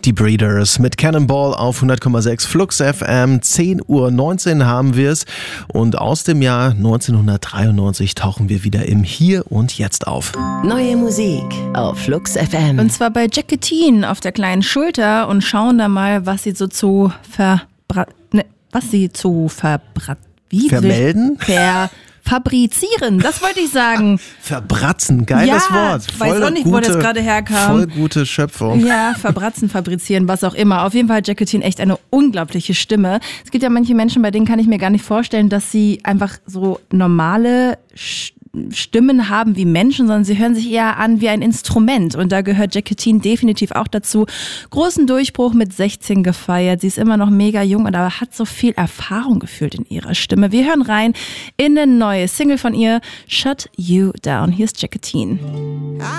Die Breeders mit Cannonball auf 100,6 Flux FM. 10:19 Uhr haben wir es. Und aus dem Jahr 1993 tauchen wir wieder im Hier und Jetzt auf. Neue Musik auf Flux FM. Und zwar bei Jacqueline auf der kleinen Schulter und schauen da mal, was sie so zu Vermelden? Fabrizieren, das wollte ich sagen. Verbratzen, geiles Wort. Weiß auch nicht, wo das gerade herkam. Voll gute Schöpfung. Ja, verbratzen, fabrizieren, was auch immer. Auf jeden Fall hat Jacqueline echt eine unglaubliche Stimme. Es gibt ja manche Menschen, bei denen kann ich mir gar nicht vorstellen, dass sie einfach so normale Stimmen haben wie Menschen, sondern sie hören sich eher an wie ein Instrument. Und da gehört Jacqueline definitiv auch dazu. Großen Durchbruch mit 16 gefeiert. Sie ist immer noch mega jung, aber hat so viel Erfahrung gefühlt in ihrer Stimme. Wir hören rein in eine neue Single von ihr, Shut You Down. Hier ist Jacqueline.